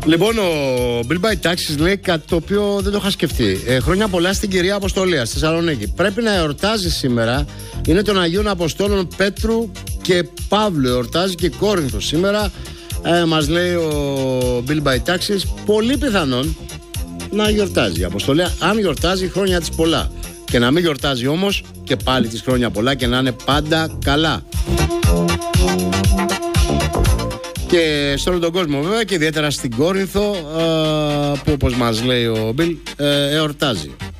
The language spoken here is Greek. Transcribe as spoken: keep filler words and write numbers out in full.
Λοιπόν, ο Bill by Taxis λέει κάτι το οποίο δεν το είχα σκεφτεί. Ε, χρόνια πολλά στην κυρία Αποστολία στη Θεσσαλονίκη. Πρέπει να εορτάζει σήμερα. Είναι των Αγίων Αποστόλων Πέτρου και Παύλου. Εορτάζει και Κόρινθο σήμερα. Ε, μας λέει ο Bill by Taxis. Πολύ πιθανόν να γιορτάζει η Αποστολία. Αν γιορτάζει, χρόνια της πολλά. Και να μην γιορτάζει όμως, και πάλι της χρόνια πολλά και να είναι πάντα καλά. Και σε όλο τον κόσμο βέβαια, και ιδιαίτερα στην Κόρινθο, που όπως μας λέει ο Μπιλ, εορτάζει.